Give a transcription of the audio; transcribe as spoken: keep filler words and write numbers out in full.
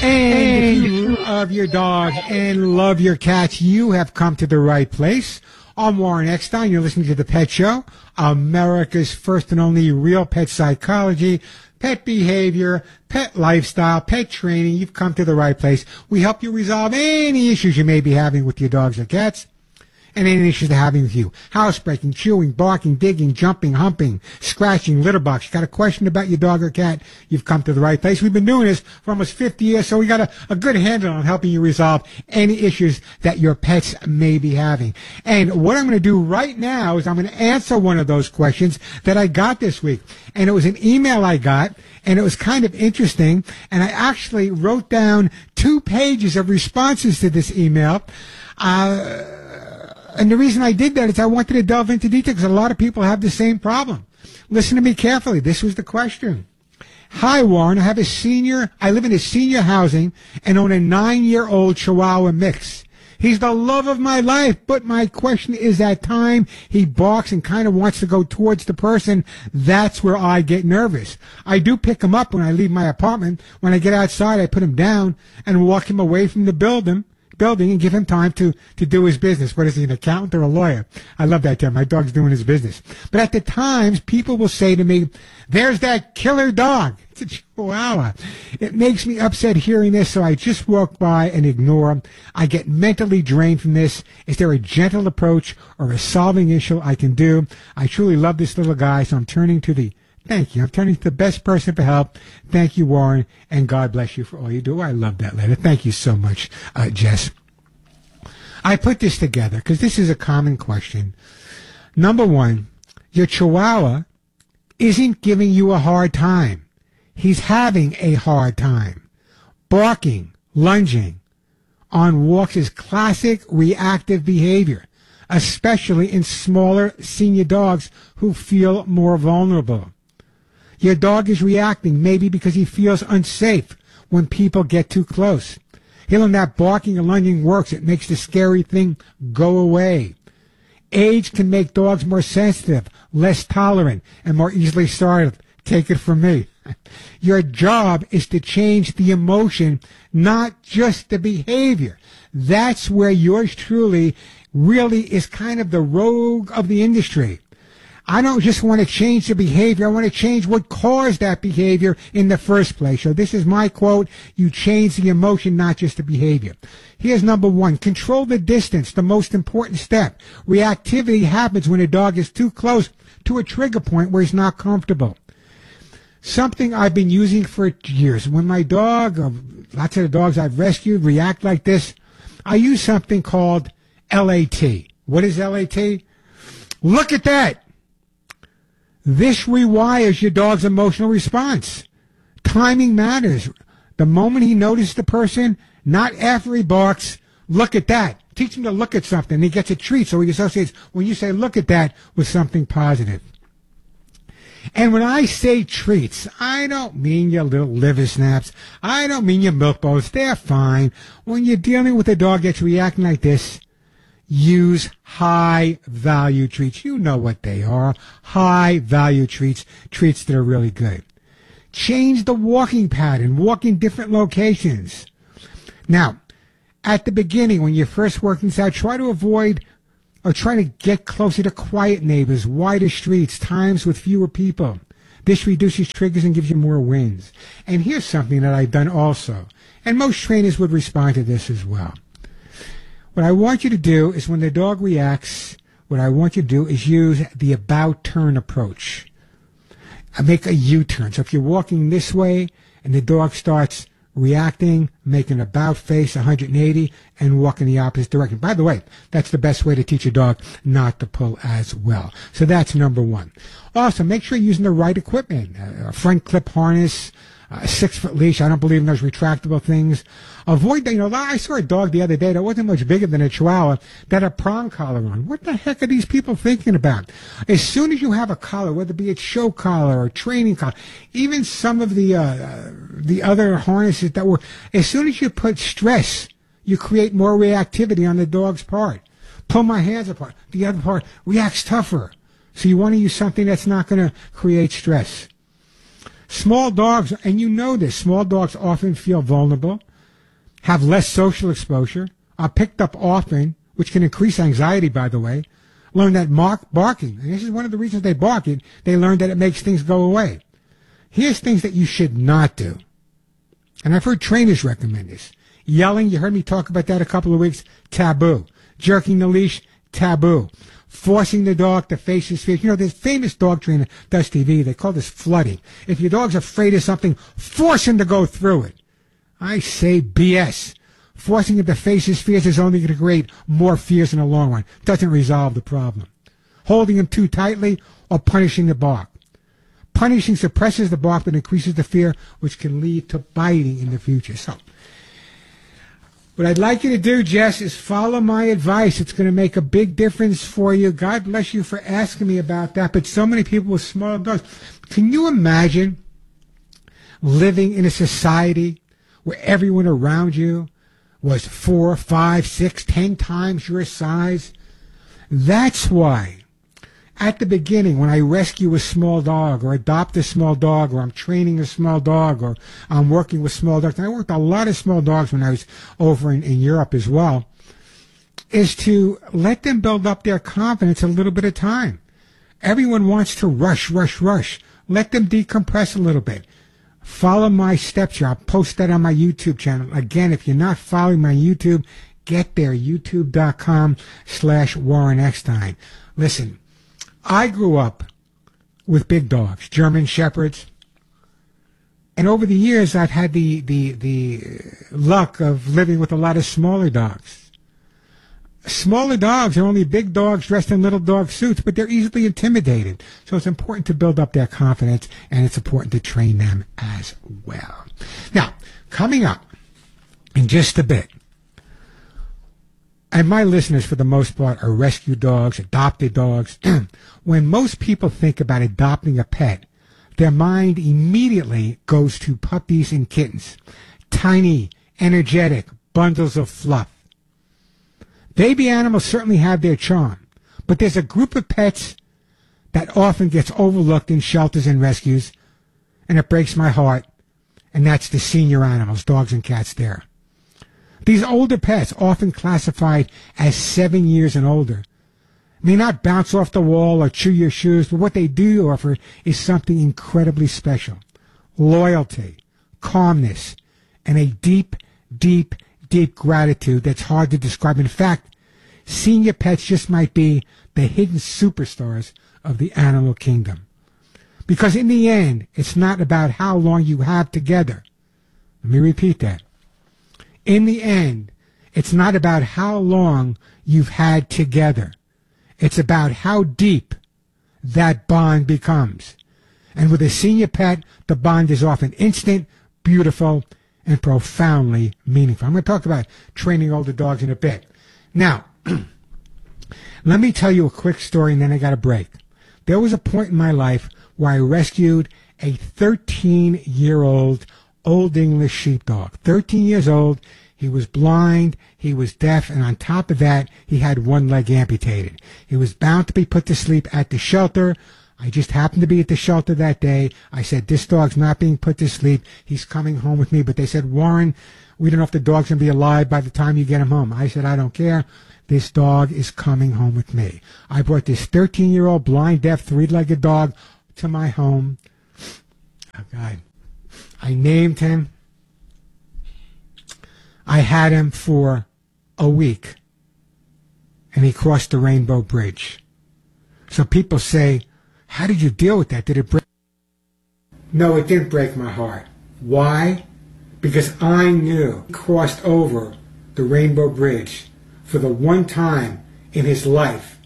And if you love your dog and love your cats, you have come to the right place. I'm Warren Eckstein. You're listening to The Pet Show, America's first and only real pet psychology, pet behavior, pet lifestyle, pet training. You've come to the right place. We help you resolve any issues you may be having with your dogs or cats. And any issues they're having with you. Housebreaking, chewing, barking, digging, jumping, humping, scratching, litter box. You got a question about your dog or cat, you've come to the right place. We've been doing this for almost fifty years, so we got a, a good handle on helping you resolve any issues that your pets may be having. And what I'm going to do right now is I'm going to answer one of those questions that I got this week. And it was an email I got, and it was kind of interesting. And I actually wrote down two pages of responses to this email. Uh... And the reason I did that is I wanted to delve into detail because a lot of people have the same problem. Listen to me carefully. This was the question. Hi, Warren. I have a senior, I live in a senior housing and own a nine-year-old Chihuahua mix. He's the love of my life, but my question is at time he barks and kind of wants to go towards the person. That's where I get nervous. I do pick him up when I leave my apartment. When I get outside, I put him down and walk him away from the building. building and give him time to, to do his business. What is he, an accountant or a lawyer? I love that term. My dog's doing his business. But at the times, people will say to me, there's that killer dog. It's a Chihuahua. It makes me upset hearing this, so I just walk by and ignore him. I get mentally drained from this. Is there a gentle approach or a solving issue I can do? I truly love this little guy, so I'm turning to the Thank you. I'm turning to the best person for help. Thank you, Warren, and God bless you for all you do. I love that letter. Thank you so much, uh, Jess. I put this together because this is a common question. Number one, your Chihuahua isn't giving you a hard time. He's having a hard time. Barking, lunging on walks is classic reactive behavior, especially in smaller senior dogs who feel more vulnerable. Your dog is reacting maybe because he feels unsafe when people get too close. Hearing that barking and lunging works. It makes the scary thing go away. Age can make dogs more sensitive, less tolerant, and more easily startled. Take it from me. Your job is to change the emotion, not just the behavior. That's where yours truly really is kind of the rogue of the industry. I don't just want to change the behavior. I want to change what caused that behavior in the first place. So this is my quote. You change the emotion, not just the behavior. Here's number one. Control the distance, the most important step. Reactivity happens when a dog is too close to a trigger point where he's not comfortable. Something I've been using for years. When my dog, or lots of the dogs I've rescued, react like this, I use something called L A T. What is L A T? Look at that. This rewires your dog's emotional response. Timing matters. The moment he notices the person, not after he barks, look at that. Teach him to look at something. He gets a treat, so he associates when you say look at that with something positive. And when I say treats, I don't mean your little liver snaps. I don't mean your milk bowls. They're fine. When you're dealing with a dog that's reacting like this, use high-value treats. You know what they are. High-value treats, treats that are really good. Change the walking pattern. Walk in different locations. Now, at the beginning, when you're first working this out, try to avoid or try to get closer to quiet neighbors, wider streets, times with fewer people. This reduces triggers and gives you more wins. And here's something that I've done also, and most trainers would respond to this as well. What I want you to do is when the dog reacts, what I want you to do is use the about-turn approach. I make a U-turn. So if you're walking this way and the dog starts reacting, make an about face one hundred eighty, and walk in the opposite direction. By the way, that's the best way to teach a dog not to pull as well. So that's number one. Also, make sure you're using the right equipment, a front clip harness, a six-foot leash. I don't believe in those retractable things. Avoid that. You know, I saw a dog the other day that wasn't much bigger than a Chihuahua that had a prong collar on. What the heck are these people thinking about? As soon as you have a collar, whether it be a show collar or a training collar, even some of the uh, the other harnesses that were, as soon as you put stress, you create more reactivity on the dog's part. Pull my hands apart. The other part reacts tougher. So you want to use something that's not going to create stress. Small dogs, and you know this, small dogs often feel vulnerable. have less social exposure, are picked up often, which can increase anxiety, by the way, learn that mark barking, and this is one of the reasons they bark it, they learn that it makes things go away. Here's things that you should not do. And I've heard trainers recommend this. Yelling, you heard me talk about that a couple of weeks, taboo. Jerking the leash, taboo. Forcing the dog to face his fears. You know, this famous dog trainer does T V. They call this flooding. If your dog's afraid of something, force him to go through it. I say B S. Forcing him to face his fears is only going to create more fears in the long run. Doesn't resolve the problem. Holding him too tightly or punishing the bark. Punishing suppresses the bark but increases the fear, which can lead to biting in the future. So, what I'd like you to do, Jess, is follow my advice. It's going to make a big difference for you. God bless you for asking me about that. But so many people with small dogs. Can you imagine living in a society where everyone around you was four, five, six, ten times your size? That's why at the beginning, when I rescue a small dog or adopt a small dog or I'm training a small dog or I'm working with small dogs, and I worked a lot of small dogs when I was over in, in Europe as well, is to let them build up their confidence a little bit of time. Everyone wants to rush, rush, rush. Let them decompress a little bit. Follow my steps here. I'll post that on my YouTube channel. Again, if you're not following my YouTube, get there, youtube.com slash Warren Eckstein. Listen, I grew up with big dogs, German Shepherds, and over the years I've had the, the, the luck of living with a lot of smaller dogs. Smaller dogs are only big dogs dressed in little dog suits, but they're easily intimidated. So it's important to build up their confidence, and it's important to train them as well. Now, coming up in just a bit, and my listeners, for the most part, are rescue dogs, adopted dogs. When most people think about adopting a pet, their mind immediately goes to puppies and kittens. Tiny, energetic bundles of fluff. Baby animals certainly have their charm, but there's a group of pets that often gets overlooked in shelters and rescues, and it breaks my heart, and that's the senior animals, dogs and cats there. These older pets, often classified as seven years and older, may not bounce off the wall or chew your shoes, but what they do offer is something incredibly special. Loyalty, calmness, and a deep, deep, deep gratitude that's hard to describe. In fact, senior pets just might be the hidden superstars of the animal kingdom. Because in the end, it's not about how long you have together. Let me repeat that. In the end, it's not about how long you've had together. It's about how deep that bond becomes. And with a senior pet, the bond is often instant, beautiful, and profoundly meaningful. I'm going to talk about training older dogs in a bit. Now, let me tell you a quick story, and then I got a break. There was a point in my life where I rescued a thirteen-year-old Old English sheepdog. thirteen years old. He was blind, he was deaf, and on top of that, he had one leg amputated. He was bound to be put to sleep at the shelter. I just happened to be at the shelter that day. I said, this dog's not being put to sleep. He's coming home with me. But they said, Warren, we don't know if the dog's going to be alive by the time you get him home. I said, I don't care. This dog is coming home with me. I brought this thirteen-year-old blind, deaf, three-legged dog to my home. Oh, God. I named him. I had him for a week, and he crossed the Rainbow Bridge. So people say, how did you deal with that? Did it break? No, it didn't break my heart. Why? Because I knew he crossed over the Rainbow Bridge for the one time in his life